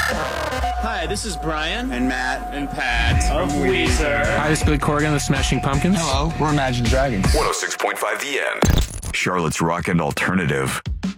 Hi, this is Brian And Matt. and Pat of Weezer. Hi, this is Billy Corgan of the Smashing Pumpkins. Hello, we're Imagine Dragons. 106.5 The End. Charlotte's Rock and Alternative.